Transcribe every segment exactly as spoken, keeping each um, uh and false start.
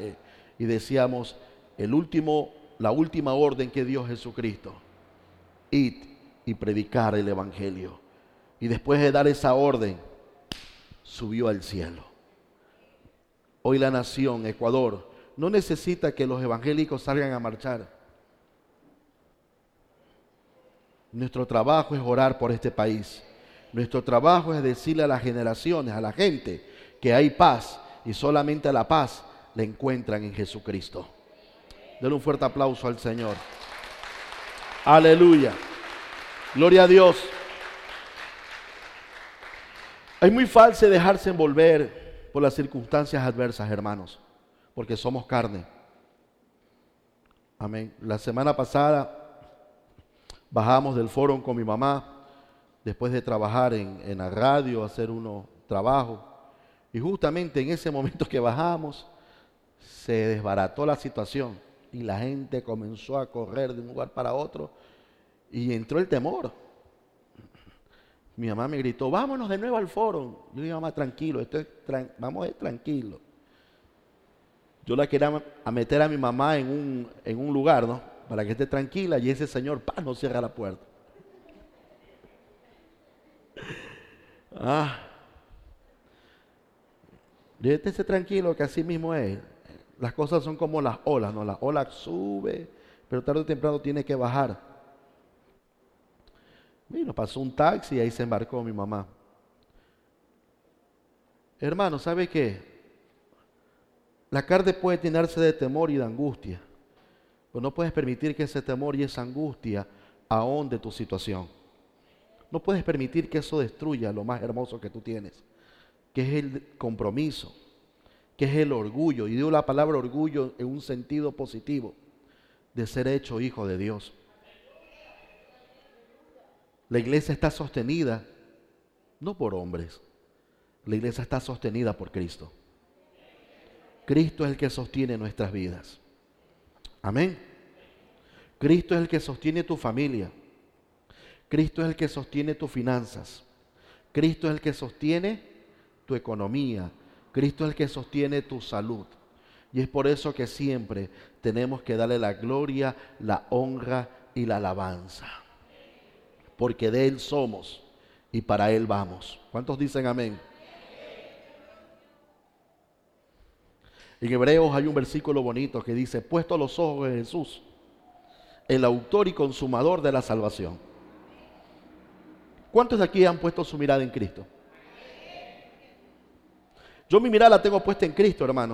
mensaje y decíamos, el último, la última orden que dio Jesucristo, id y predicar el evangelio. Y después de dar esa orden, subió al cielo. Hoy la nación, Ecuador, no necesita que los evangélicos salgan a marchar. Nuestro trabajo es orar por este país. Nuestro trabajo es decirle a las generaciones, a la gente, que hay paz y solamente la paz la encuentran en Jesucristo. Denle un fuerte aplauso al Señor. Aleluya. Gloria a Dios. Es muy fácil dejarse envolver por las circunstancias adversas, hermanos, porque somos carne. Amén. La semana pasada bajamos del foro con mi mamá, después de trabajar en, en la radio, hacer unos trabajos, y justamente en ese momento que bajamos, se desbarató la situación, y la gente comenzó a correr de un lugar para otro, y entró el temor. Mi mamá me gritó, vámonos de nuevo al foro. Yo dije, mamá, tranquilo, esto es tran- vamos a ir tranquilo. Yo la quería a meter a mi mamá en un, en un lugar, ¿no? Para que esté tranquila, y ese señor, ¡pam!, no cierra la puerta. Ah. Esté tranquilo, que así mismo es. Las cosas son como las olas, ¿no? Las olas sube, pero tarde o temprano tiene que bajar. Y nos pasó un taxi y ahí se embarcó mi mamá. Hermano, ¿sabe qué? La carne puede llenarse de temor y de angustia, pero no puedes permitir que ese temor y esa angustia ahonde tu situación. No puedes permitir que eso destruya lo más hermoso que tú tienes, que es el compromiso, que es el orgullo. Y digo la palabra orgullo en un sentido positivo, de ser hecho hijo de Dios. La iglesia está sostenida no por hombres, la iglesia está sostenida por Cristo. Cristo es el que sostiene nuestras vidas. Amén. Cristo es el que sostiene tu familia. Cristo es el que sostiene tus finanzas. Cristo es el que sostiene tu economía. Cristo es el que sostiene tu salud. Y es por eso que siempre tenemos que darle la gloria, la honra y la alabanza. Porque de Él somos y para Él vamos. ¿Cuántos dicen amén? En Hebreos hay un versículo bonito que dice, puesto los ojos en Jesús, el autor y consumador de la salvación. ¿Cuántos de aquí han puesto su mirada en Cristo? Yo mi mirada la tengo puesta en Cristo, hermano.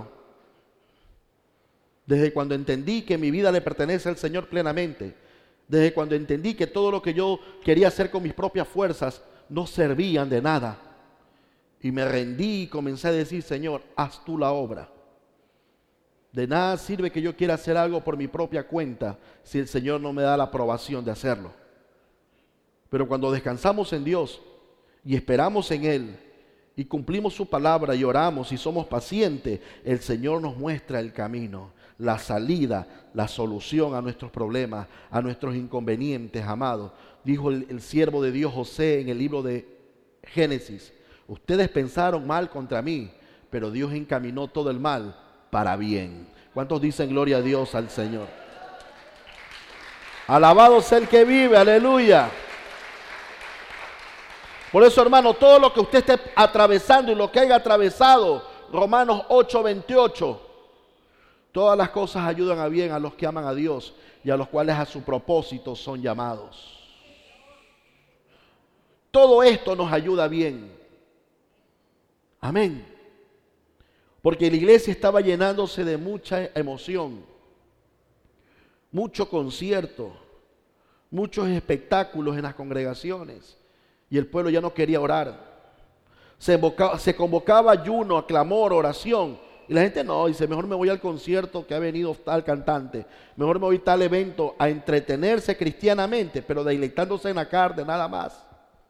Desde cuando entendí que mi vida le pertenece al Señor plenamente, desde cuando entendí que todo lo que yo quería hacer con mis propias fuerzas no servían de nada, y me rendí y comencé a decir, Señor, haz tú la obra. De nada sirve que yo quiera hacer algo por mi propia cuenta si el Señor no me da la aprobación de hacerlo. Pero cuando descansamos en Dios y esperamos en Él y cumplimos su palabra y oramos y somos pacientes, el Señor nos muestra el camino, la salida, la solución a nuestros problemas, a nuestros inconvenientes, amados. Dijo el, el siervo de Dios José en el libro de Génesis, ustedes pensaron mal contra mí, pero Dios encaminó todo el mal para bien. ¿Cuántos dicen gloria a Dios al Señor? Alabado sea el que vive, aleluya. Por eso, hermano, todo lo que usted esté atravesando y lo que haya atravesado, Romanos ocho veintiocho, todas las cosas ayudan a bien a los que aman a Dios y a los cuales a su propósito son llamados. Todo esto nos ayuda bien. Amén. Porque la iglesia estaba llenándose de mucha emoción, mucho concierto, muchos espectáculos en las congregaciones. Y el pueblo ya no quería orar. Se, invocaba, se convocaba ayuno, clamor, oración. Y la gente no, dice, mejor me voy al concierto que ha venido tal cantante. Mejor me voy a tal evento a entretenerse cristianamente, pero deleitándose en la carne, nada más.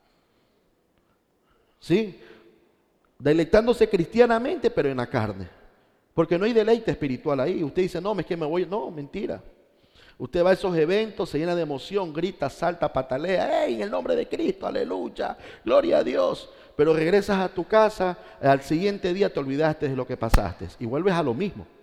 ¿Sí? Deleitándose cristianamente, pero en la carne. Porque no hay deleite espiritual ahí. Usted dice, no, es que me voy. No, mentira. Usted va a esos eventos, se llena de emoción, grita, salta, patalea. ¡Ey, en el nombre de Cristo! ¡Aleluya! ¡Gloria a Dios! Pero regresas a tu casa, al siguiente día te olvidaste de lo que pasaste. Y vuelves a lo mismo.